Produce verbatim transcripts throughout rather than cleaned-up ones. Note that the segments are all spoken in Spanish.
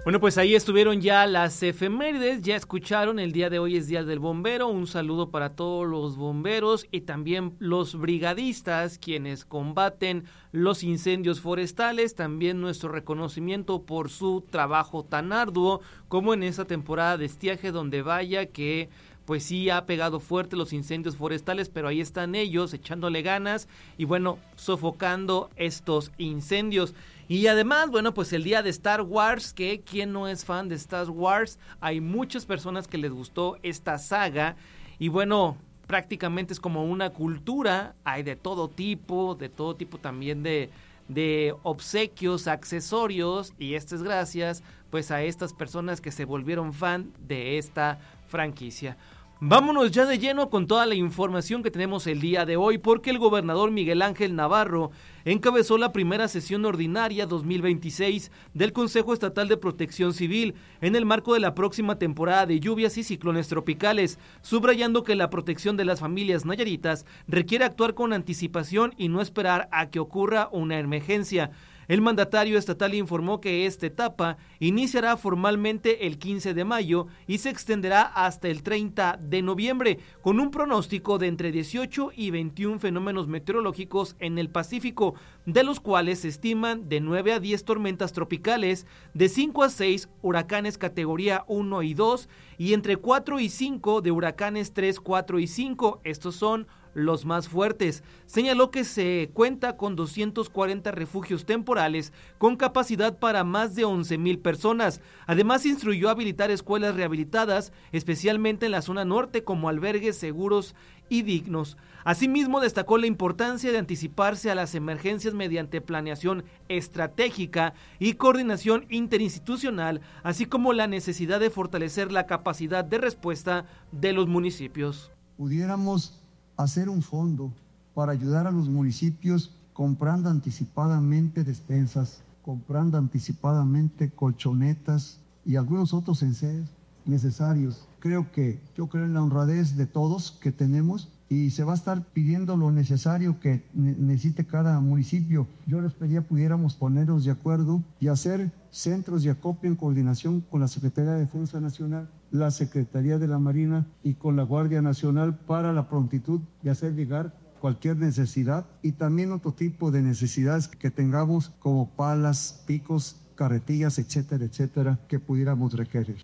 Bueno, pues ahí estuvieron ya las efemérides, ya escucharon, el día de hoy es Día del Bombero, un saludo para todos los bomberos y también los brigadistas quienes combaten los incendios forestales, también nuestro reconocimiento por su trabajo tan arduo como en esta temporada de estiaje donde vaya que pues sí ha pegado fuerte los incendios forestales, pero ahí están ellos echándole ganas y bueno, sofocando estos incendios. Y además, bueno, pues el día de Star Wars, que ¿quién no es fan de Star Wars? Hay muchas personas que les gustó esta saga y bueno, prácticamente es como una cultura, hay de todo tipo, de todo tipo también de, de obsequios, accesorios y esto es gracias pues a estas personas que se volvieron fan de esta franquicia. Vámonos ya de lleno con toda la información que tenemos el día de hoy porque el gobernador Miguel Ángel Navarro encabezó la primera sesión ordinaria dos mil veintiséis del Consejo Estatal de Protección Civil en el marco de la próxima temporada de lluvias y ciclones tropicales, subrayando que la protección de las familias nayaritas requiere actuar con anticipación y no esperar a que ocurra una emergencia. El mandatario estatal informó que esta etapa iniciará formalmente el quince de mayo y se extenderá hasta el treinta de noviembre, con un pronóstico de entre dieciocho y veintiún fenómenos meteorológicos en el Pacífico, de los cuales se estiman de nueve a diez tormentas tropicales, de cinco a seis huracanes categoría uno y dos y entre cuatro y cinco de huracanes tres, cuatro y cinco. Estos son los más fuertes. Señaló que se cuenta con doscientos cuarenta refugios temporales con capacidad para más de once mil personas. Además, instruyó a habilitar escuelas rehabilitadas, especialmente en la zona norte, como albergues seguros y dignos. Asimismo, destacó la importancia de anticiparse a las emergencias mediante planeación estratégica y coordinación interinstitucional, así como la necesidad de fortalecer la capacidad de respuesta de los municipios. Pudiéramos hacer un fondo para ayudar a los municipios comprando anticipadamente despensas, comprando anticipadamente colchonetas y algunos otros enseres necesarios. Creo que, yo creo en la honradez de todos que tenemos y se va a estar pidiendo lo necesario que ne- necesite cada municipio. Yo les pedía pudiéramos ponernos de acuerdo y hacer centros de acopio en coordinación con la Secretaría de Defensa Nacional, la Secretaría de la Marina y con la Guardia Nacional para la prontitud de hacer llegar cualquier necesidad y también otro tipo de necesidades que tengamos como palas, picos, carretillas, etcétera, etcétera, que pudiéramos requerir.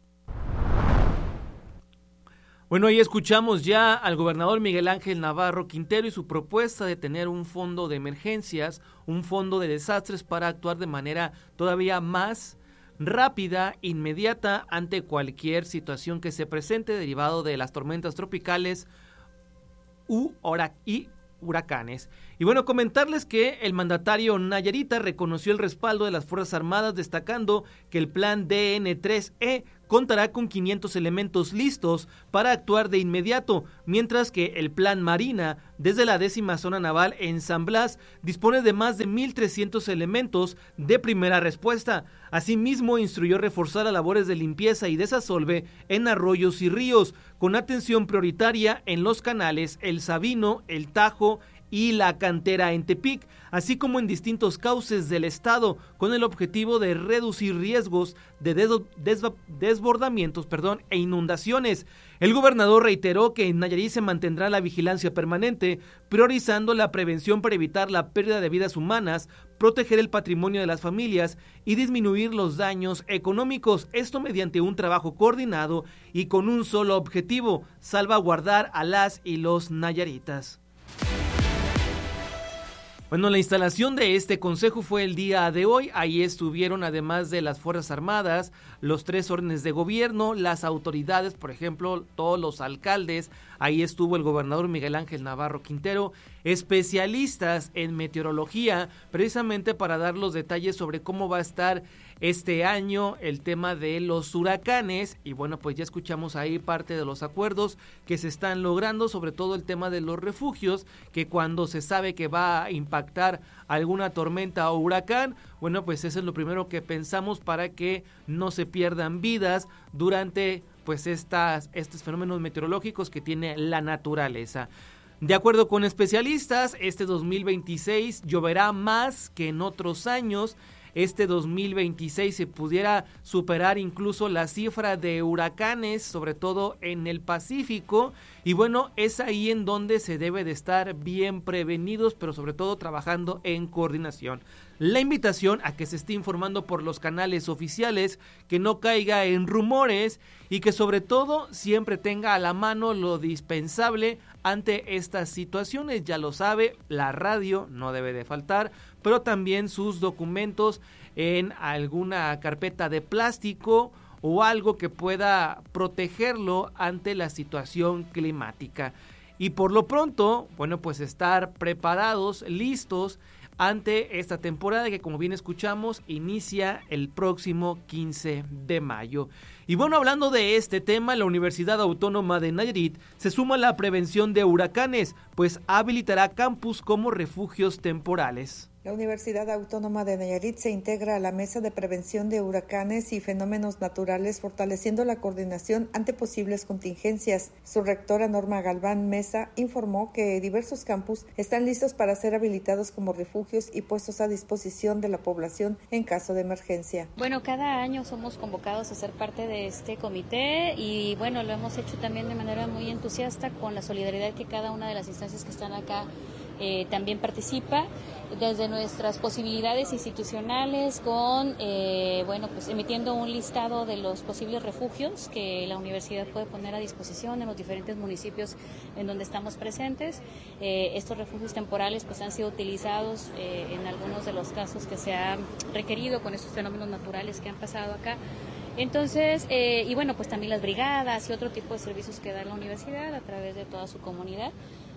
Bueno, ahí escuchamos ya al gobernador Miguel Ángel Navarro Quintero y su propuesta de tener un fondo de emergencias, un fondo de desastres para actuar de manera todavía más rápida, inmediata ante cualquier situación que se presente derivado de las tormentas tropicales u hora- y huracanes. Y bueno, comentarles que el mandatario nayarita reconoció el respaldo de las Fuerzas Armadas, destacando que el plan D N tres E contará con quinientos elementos listos para actuar de inmediato, mientras que el plan Marina, desde la décima zona naval en San Blas, dispone de más de mil trescientos elementos de primera respuesta. Asimismo, instruyó reforzar las labores de limpieza y desasolve en arroyos y ríos, con atención prioritaria en los canales El Sabino, El Tajo y la Cantera en Tepic, así como en distintos cauces del estado, con el objetivo de reducir riesgos de des- des- desbordamientos perdón, e inundaciones. El gobernador reiteró que en Nayarit se mantendrá la vigilancia permanente, priorizando la prevención para evitar la pérdida de vidas humanas, proteger el patrimonio de las familias y disminuir los daños económicos, esto mediante un trabajo coordinado y con un solo objetivo: salvaguardar a las y los nayaritas. Bueno, la instalación de este consejo fue el día de hoy. Ahí estuvieron, además de las Fuerzas Armadas, los tres órdenes de gobierno, las autoridades, por ejemplo, todos los alcaldes. Ahí estuvo el gobernador Miguel Ángel Navarro Quintero, especialistas en meteorología, precisamente para dar los detalles sobre cómo va a estar este año el tema de los huracanes. Y bueno, pues ya escuchamos ahí parte de los acuerdos que se están logrando, sobre todo el tema de los refugios, que cuando se sabe que va a impactar alguna tormenta o huracán, bueno, pues eso es lo primero que pensamos para que no se pierdan vidas durante pues estas, estos fenómenos meteorológicos que tiene la naturaleza. De acuerdo con especialistas, este dos mil veintiséis lloverá más que en otros años. este dos mil veintiséis se pudiera superar incluso la cifra de huracanes, sobre todo en el Pacífico. Y bueno, es ahí en donde se debe de estar bien prevenidos, pero sobre todo trabajando en coordinación. La invitación a que se esté informando por los canales oficiales, que no caiga en rumores y que sobre todo siempre tenga a la mano lo dispensable ante estas situaciones. Ya lo sabe, la radio no debe de faltar, pero también sus documentos en alguna carpeta de plástico o algo que pueda protegerlo ante la situación climática. Y por lo pronto, bueno, pues estar preparados, listos ante esta temporada que, como bien escuchamos, inicia el próximo quince de mayo. Y bueno, hablando de este tema, la Universidad Autónoma de Nayarit se suma a la prevención de huracanes, pues habilitará campus como refugios temporales. La Universidad Autónoma de Nayarit se integra a la Mesa de Prevención de Huracanes y Fenómenos Naturales, fortaleciendo la coordinación ante posibles contingencias. Su rectora Norma Galván Mesa informó que diversos campus están listos para ser habilitados como refugios y puestos a disposición de la población en caso de emergencia. Bueno, cada año somos convocados a ser parte de este comité y bueno, lo hemos hecho también de manera muy entusiasta con la solidaridad que cada una de las instancias que están acá Eh, también participa desde nuestras posibilidades institucionales con, eh, bueno, pues emitiendo un listado de los posibles refugios que la universidad puede poner a disposición en los diferentes municipios en donde estamos presentes. Eh, estos refugios temporales pues han sido utilizados eh, en algunos de los casos que se ha requerido con estos fenómenos naturales que han pasado acá. Entonces, eh, y bueno, pues también las brigadas y otro tipo de servicios que da la universidad a través de toda su comunidad.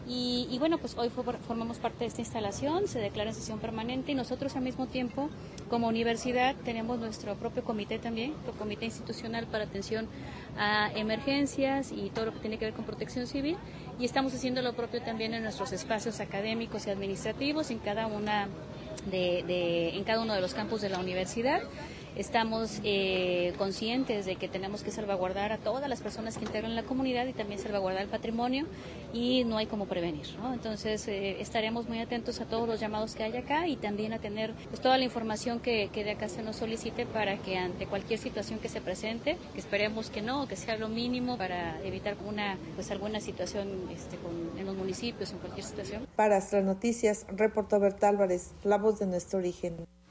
Y, y bueno, pues hoy formamos parte de esta instalación, se declara en sesión permanente y nosotros al mismo tiempo, como universidad, tenemos nuestro propio comité también, nuestro comité institucional para atención a emergencias y todo lo que tiene que ver con protección civil, y estamos haciendo lo propio también en nuestros espacios académicos y administrativos en cada una de, de en cada uno de los campus de la universidad. Estamos eh, conscientes de que tenemos que salvaguardar a todas las personas que integran la comunidad y también salvaguardar el patrimonio, y no hay cómo prevenir, ¿no? Entonces eh, estaremos muy atentos a todos los llamados que hay acá y también a tener pues, toda la información que, que de acá se nos solicite para que ante cualquier situación que se presente, que esperemos que no, que sea lo mínimo para evitar una pues alguna situación este, con, en los municipios, en cualquier situación. Para Astra Noticias, reportó Berta Álvarez, la voz de nuestro origen.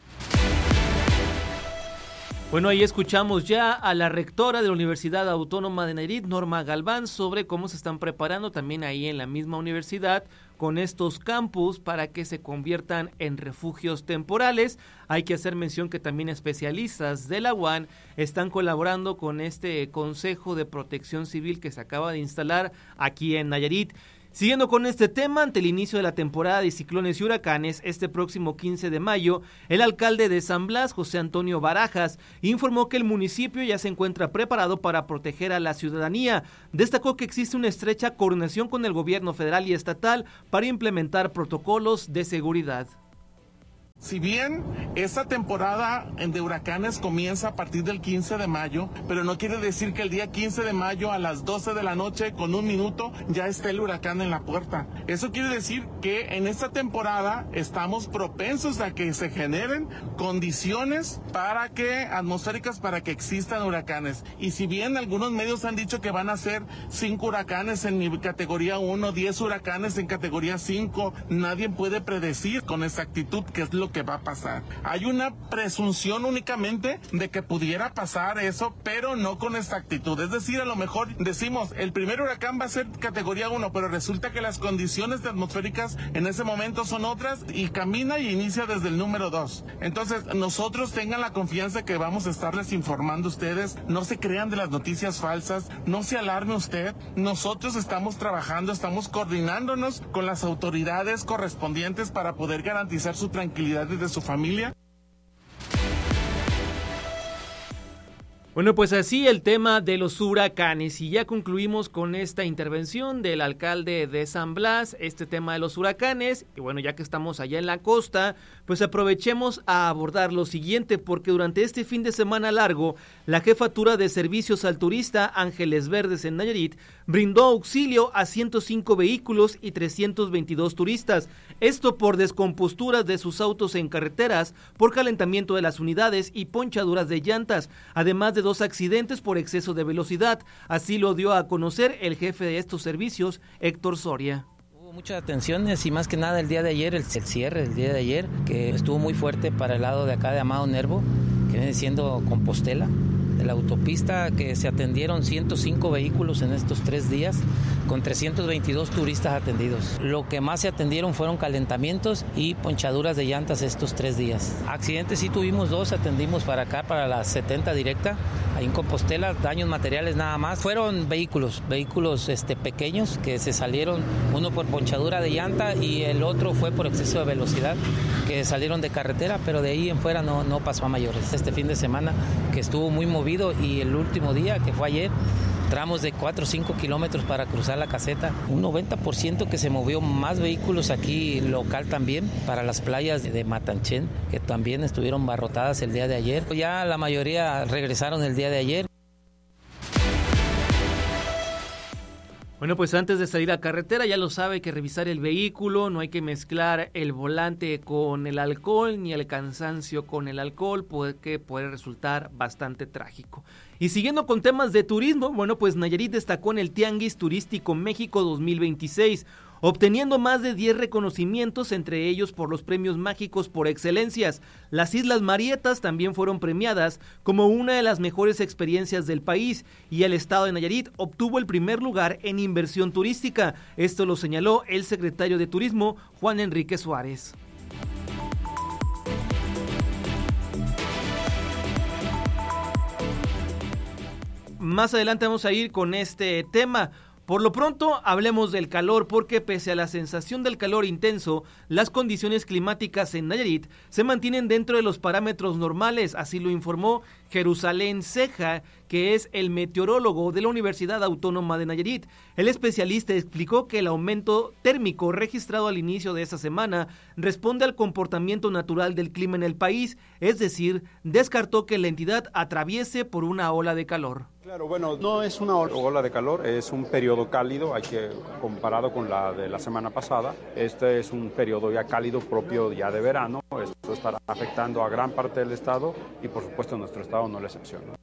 Bueno, ahí escuchamos ya a la rectora de la Universidad Autónoma de Nayarit, Norma Galván, sobre cómo se están preparando también ahí en la misma universidad con estos campus para que se conviertan en refugios temporales. Hay que hacer mención que también especialistas de la U A N están colaborando con este Consejo de Protección Civil que se acaba de instalar aquí en Nayarit. Siguiendo con este tema, ante el inicio de la temporada de ciclones y huracanes, este próximo quince de mayo, el alcalde de San Blas, José Antonio Barajas, informó que el municipio ya se encuentra preparado para proteger a la ciudadanía. Destacó que existe una estrecha coordinación con el gobierno federal y estatal para implementar protocolos de seguridad. Si bien esta temporada de huracanes comienza a partir del quince de mayo, pero no quiere decir que el día quince de mayo a las doce de la noche con un minuto ya esté el huracán en la puerta. Eso quiere decir que en esta temporada estamos propensos a que se generen condiciones para que atmosféricas para que existan huracanes. Y si bien algunos medios han dicho que van a ser cinco huracanes en mi categoría uno, diez huracanes en categoría cinco, nadie puede predecir con exactitud qué es lo que va a pasar. Hay una presunción únicamente de que pudiera pasar eso, pero no con exactitud. Es decir, a lo mejor decimos, el primer huracán va a ser categoría uno, pero resulta que las condiciones atmosféricas en ese momento son otras y camina y inicia desde el número dos. Entonces, nosotros tengan la confianza que vamos a estarles informando a ustedes. No se crean de las noticias falsas, no se alarme usted. Nosotros estamos trabajando, estamos coordinándonos con las autoridades correspondientes para poder garantizar su tranquilidad de su familia. Bueno, pues así el tema de los huracanes, y ya concluimos con esta intervención del alcalde de San Blas, este tema de los huracanes, y bueno, ya que estamos allá en la costa, pues aprovechemos a abordar lo siguiente, porque durante este fin de semana largo, la Jefatura de Servicios al Turista Ángeles Verdes en Nayarit brindó auxilio a ciento cinco vehículos y trescientos veintidós turistas, esto por descomposturas de sus autos en carreteras, por calentamiento de las unidades y ponchaduras de llantas, además de dos accidentes por exceso de velocidad. Así lo dio a conocer el jefe de estos servicios, Héctor Soria. Hubo muchas atenciones y más que nada el día de ayer, el, el cierre del día de ayer, que estuvo muy fuerte para el lado de acá de Amado Nervo, que viene siendo Compostela, de la autopista, que se atendieron ciento cinco vehículos en estos tres días, con trescientos veintidós turistas atendidos. Lo que más se atendieron fueron calentamientos y ponchaduras de llantas estos tres días. Accidentes sí tuvimos dos, atendimos para acá, para la setenta directa, ahí en Compostela, daños materiales nada más. Fueron vehículos, vehículos este, pequeños que se salieron, uno por ponchadura de llanta y el otro fue por exceso de velocidad, que salieron de carretera, pero de ahí en fuera no, no pasó a mayores. Este fin de semana que estuvo muy movido, y el último día, que fue ayer, tramos de cuatro o cinco kilómetros para cruzar la caseta, un noventa por ciento que se movió, más vehículos aquí local también, para las playas de Matanchén, que también estuvieron barrotadas el día de ayer. Ya la mayoría regresaron el día de ayer. Bueno, pues antes de salir a carretera, ya lo sabe, hay que revisar el vehículo, no hay que mezclar el volante con el alcohol, ni el cansancio con el alcohol, porque puede resultar bastante trágico. Y siguiendo con temas de turismo, bueno, pues Nayarit destacó en el Tianguis Turístico México dos mil veintiséis, obteniendo más de diez reconocimientos, entre ellos por los premios mágicos por excelencias. Las Islas Marietas también fueron premiadas como una de las mejores experiencias del país, y el estado de Nayarit obtuvo el primer lugar en inversión turística. Esto lo señaló el secretario de Turismo, Juan Enrique Suárez. Más adelante vamos a ir con este tema. Por lo pronto, hablemos del calor, porque pese a la sensación del calor intenso, las condiciones climáticas en Nayarit se mantienen dentro de los parámetros normales, así lo informó Jerusalén Ceja, que es el meteorólogo de la Universidad Autónoma de Nayarit. El especialista explicó que el aumento térmico registrado al inicio de esta semana responde al comportamiento natural del clima en el país, es decir, descartó que la entidad atraviese por una ola de calor. Claro, bueno, no es una ola de calor, es un periodo cálido, hay que comparado con la de la semana pasada. Este es un periodo ya cálido propio ya de verano, esto estará afectando a gran parte del estado y por supuesto nuestro estado no es la excepción, ¿no?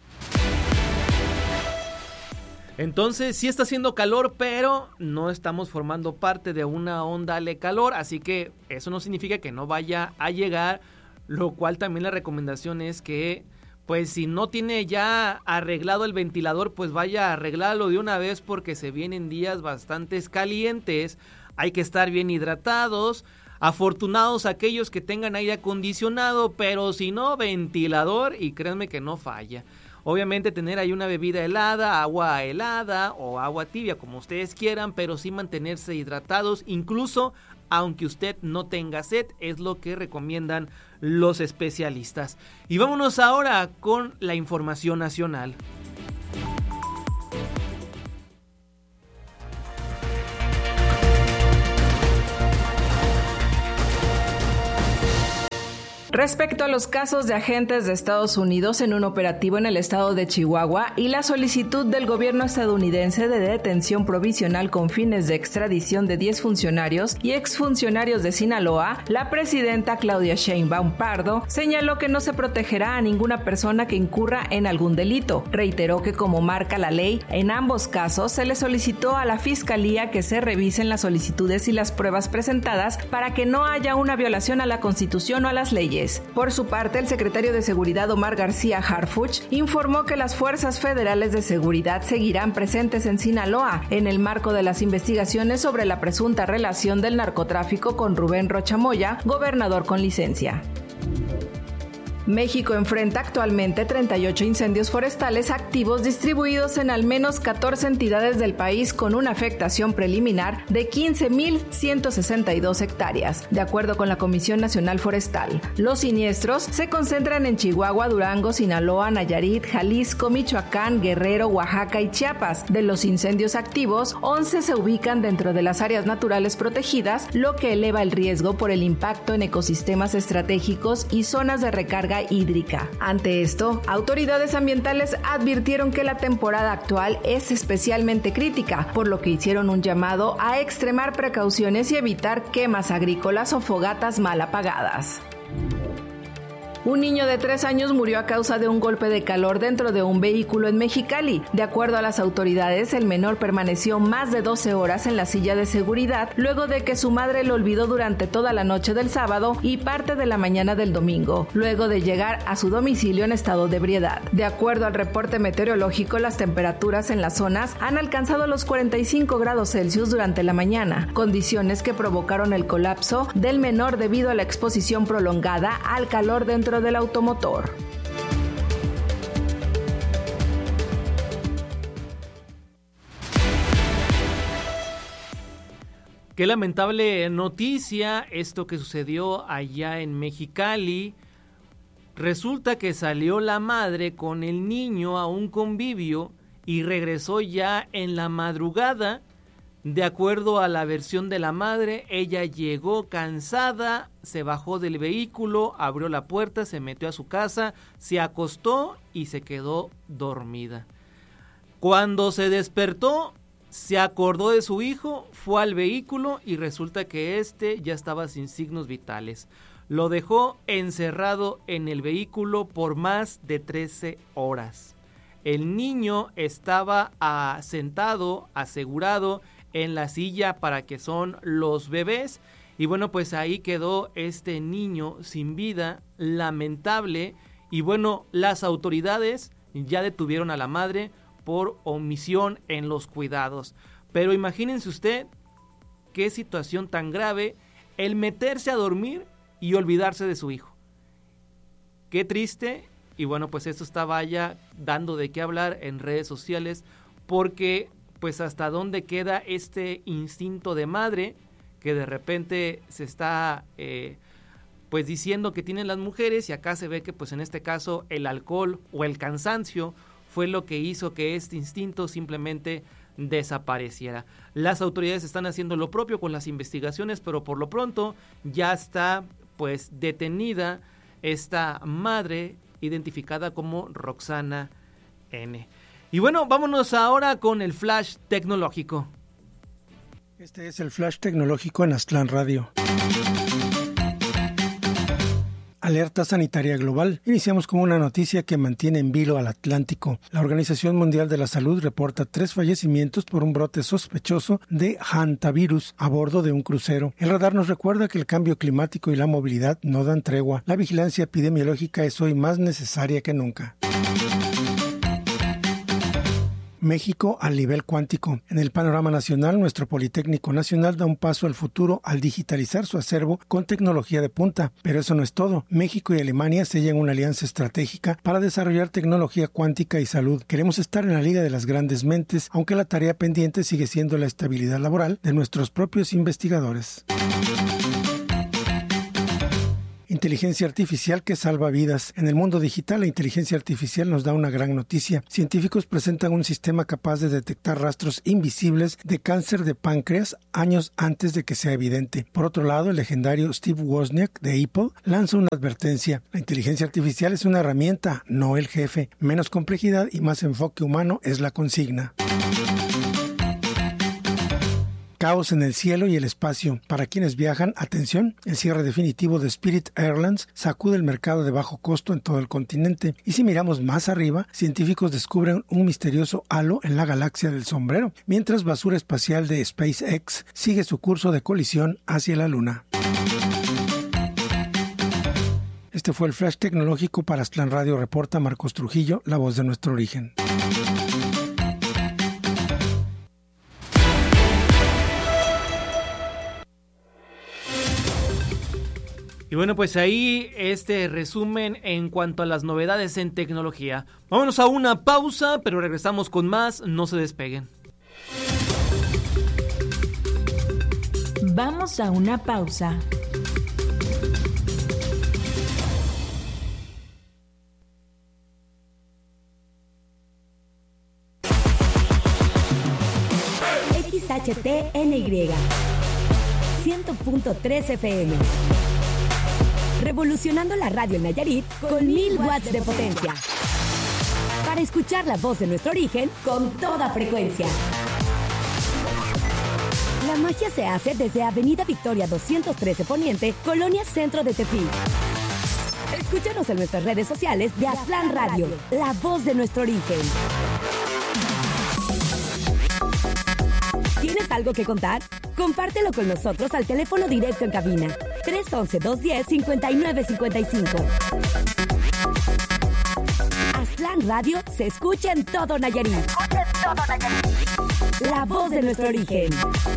Entonces sí está haciendo calor, pero no estamos formando parte de una onda de calor, así que eso no significa que no vaya a llegar, lo cual también la recomendación es que, pues si no tiene ya arreglado el ventilador, pues vaya a arreglarlo de una vez, porque se vienen días bastante calientes, hay que estar bien hidratados. Afortunados aquellos que tengan aire acondicionado, pero si no, ventilador, y créanme que no falla. Obviamente tener ahí una bebida helada, agua helada o agua tibia, como ustedes quieran, pero sí mantenerse hidratados, incluso aunque usted no tenga sed, es lo que recomiendan los especialistas. Y vámonos ahora con la información nacional. Respecto a los casos de agentes de Estados Unidos en un operativo en el estado de Chihuahua y la solicitud del gobierno estadounidense de detención provisional con fines de extradición de diez funcionarios y exfuncionarios de Sinaloa, la presidenta Claudia Sheinbaum Pardo señaló que no se protegerá a ninguna persona que incurra en algún delito. Reiteró que, como marca la ley, en ambos casos se le solicitó a la Fiscalía que se revisen las solicitudes y las pruebas presentadas para que no haya una violación a la Constitución o a las leyes. Por su parte, el secretario de Seguridad Omar García Harfuch informó que las fuerzas federales de seguridad seguirán presentes en Sinaloa en el marco de las investigaciones sobre la presunta relación del narcotráfico con Rubén Rocha Moya, gobernador con licencia. México enfrenta actualmente treinta y ocho incendios forestales activos distribuidos en al menos catorce entidades del país con una afectación preliminar de quince mil ciento sesenta y dos hectáreas, de acuerdo con la Comisión Nacional Forestal. Los siniestros se concentran en Chihuahua, Durango, Sinaloa, Nayarit, Jalisco, Michoacán, Guerrero, Oaxaca y Chiapas. De los incendios activos, once se ubican dentro de las áreas naturales protegidas, lo que eleva el riesgo por el impacto en ecosistemas estratégicos y zonas de recarga hídrica. Ante esto, autoridades ambientales advirtieron que la temporada actual es especialmente crítica, por lo que hicieron un llamado a extremar precauciones y evitar quemas agrícolas o fogatas mal apagadas. Un niño de tres años murió a causa de un golpe de calor dentro de un vehículo en Mexicali. De acuerdo a las autoridades, el menor permaneció más de doce horas en la silla de seguridad luego de que su madre lo olvidó durante toda la noche del sábado y parte de la mañana del domingo, luego de llegar a su domicilio en estado de ebriedad. De acuerdo al reporte meteorológico, las temperaturas en las zonas han alcanzado los cuarenta y cinco grados Celsius durante la mañana, condiciones que provocaron el colapso del menor debido a la exposición prolongada al calor dentro del automotor. Qué lamentable noticia esto que sucedió allá en Mexicali. Resulta que salió la madre con el niño a un convivio y regresó ya en la madrugada. De acuerdo a la versión de la madre, ella llegó cansada, se bajó del vehículo, abrió la puerta, se metió a su casa, se acostó y se quedó dormida. Cuando se despertó, se acordó de su hijo, fue al vehículo y resulta que este ya estaba sin signos vitales. Lo dejó encerrado en el vehículo por más de trece horas. El niño estaba ah, sentado, asegurado, en la silla para que son los bebés. Y bueno, pues ahí quedó este niño sin vida, lamentable. Y bueno, las autoridades ya detuvieron a la madre por omisión en los cuidados. Pero imagínense usted qué situación tan grave el meterse a dormir y olvidarse de su hijo. Qué triste. Y bueno, pues esto estaba ya dando de qué hablar en redes sociales, porque pues hasta dónde queda este instinto de madre que de repente se está eh, pues diciendo que tienen las mujeres, y acá se ve que pues en este caso el alcohol o el cansancio fue lo que hizo que este instinto simplemente desapareciera. Las autoridades están haciendo lo propio con las investigaciones, pero por lo pronto ya está pues detenida esta madre identificada como Roxana N. Y bueno, vámonos ahora con el flash tecnológico. Este es el flash tecnológico en Aztlán Radio. Alerta sanitaria global. Iniciamos con una noticia que mantiene en vilo al Atlántico. La Organización Mundial de la Salud reporta tres fallecimientos por un brote sospechoso de hantavirus a bordo de un crucero. El radar nos recuerda que el cambio climático y la movilidad no dan tregua. La vigilancia epidemiológica es hoy más necesaria que nunca. México al nivel cuántico. En el panorama nacional, nuestro Politécnico Nacional da un paso al futuro al digitalizar su acervo con tecnología de punta. Pero eso no es todo. México y Alemania sellan una alianza estratégica para desarrollar tecnología cuántica y salud. Queremos estar en la liga de las grandes mentes, aunque la tarea pendiente sigue siendo la estabilidad laboral de nuestros propios investigadores. Inteligencia artificial que salva vidas. En el mundo digital, la inteligencia artificial nos da una gran noticia. Científicos presentan un sistema capaz de detectar rastros invisibles de cáncer de páncreas años antes de que sea evidente. Por otro lado, el legendario Steve Wozniak de Apple lanza una advertencia. La inteligencia artificial es una herramienta, no el jefe. Menos complejidad y más enfoque humano es la consigna. Caos en el cielo y el espacio. Para quienes viajan, atención, el cierre definitivo de Spirit Airlines sacude el mercado de bajo costo en todo el continente. Y si miramos más arriba, científicos descubren un misterioso halo en la galaxia del sombrero, mientras basura espacial de SpaceX sigue su curso de colisión hacia la Luna. Este fue el flash tecnológico para Aztlán Radio, reporta Marcos Trujillo, la voz de nuestro origen. Y bueno, pues ahí este resumen en cuanto a las novedades en tecnología. Vámonos a una pausa, pero regresamos con más, no se despeguen. Vamos a una pausa. X H T N Y cien punto tres F M. Revolucionando la radio en Nayarit con mil watts de potencia. Para escuchar la voz de nuestro origen con toda frecuencia. La magia se hace desde Avenida Victoria doscientos trece Poniente, Colonia Centro de Tepic. Escúchanos en nuestras redes sociales de Aztlán Radio, la voz de nuestro origen. ¿Tienes algo que contar? Compártelo con nosotros al teléfono directo en cabina tres once, dos diez, cincuenta y nueve cincuenta y cinco. Aztlán Radio se escucha en todo Nayarit. Escucha en todo Nayarit. La voz de nuestro origen.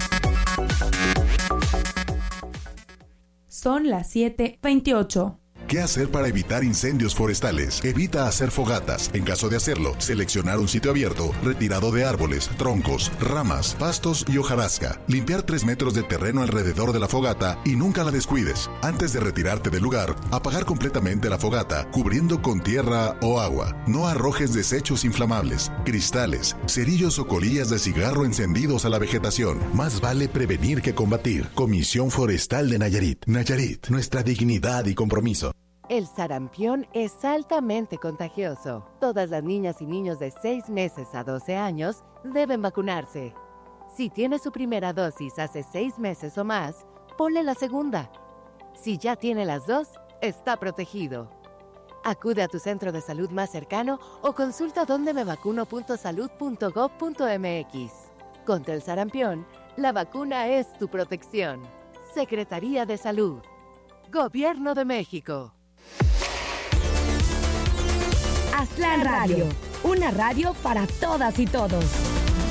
Son las siete veintiocho. ¿Qué hacer para evitar incendios forestales? Evita hacer fogatas. En caso de hacerlo, seleccionar un sitio abierto, retirado de árboles, troncos, ramas, pastos y hojarasca. Limpiar tres metros de terreno alrededor de la fogata y nunca la descuides. Antes de retirarte del lugar, apagar completamente la fogata, cubriendo con tierra o agua. No arrojes desechos inflamables, cristales, cerillos o colillas de cigarro encendidos a la vegetación. Más vale prevenir que combatir. Comisión Forestal de Nayarit. Nayarit, nuestra dignidad y compromiso. El sarampión es altamente contagioso. Todas las niñas y niños de seis meses a doce años deben vacunarse. Si tiene su primera dosis hace seis meses o más, ponle la segunda. Si ya tiene las dos, está protegido. Acude a tu centro de salud más cercano o consulta donde me vacuno punto salud punto gob punto m x. Contra el sarampión, la vacuna es tu protección. Secretaría de Salud. Gobierno de México. Aztlán Radio, una radio para todas y todos.